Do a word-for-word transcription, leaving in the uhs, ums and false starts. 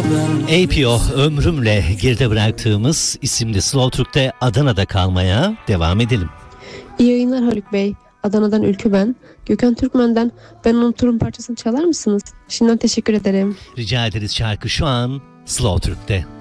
A P O ömrümle geride bıraktığımız isimli Slow Türk'te Adana'da kalmaya devam edelim. İyi yayınlar Haluk Bey. Adana'dan Ülkü ben. Gökhan Türkmen'den Ben Unuturum parçasını çalar mısınız? Şimdiden teşekkür ederim. Rica ederiz, şarkı şu an Slow Türk'te.